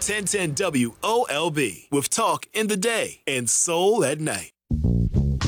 1010 WOLB with talk in the day and soul at night.